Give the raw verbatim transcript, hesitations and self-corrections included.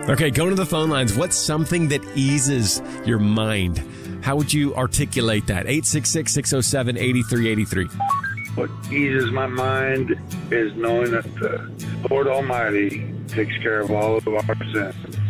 Okay, going to the phone lines. What's something that eases your mind? How would you articulate that? eight six six, six oh seven, eight three eight three. What eases my mind is knowing that the Lord Almighty takes care of all of our sins.